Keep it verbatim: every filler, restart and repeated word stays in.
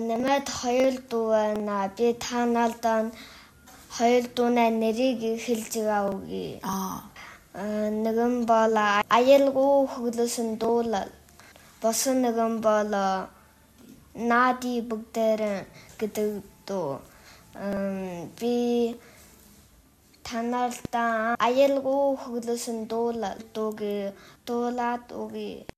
Намайг хоёр дүү байна. Би та нарт хоёр дүүний нэрийг хэлж өгье. Аа. Нэгэн бол аюулгүй хөглөсөн дуулал. Бос нэгэн бол Нади бүгдээр гэдэг дүү. Би та нарт аюулгүй хөглөсөн дуулал дууг дуулаад өгье.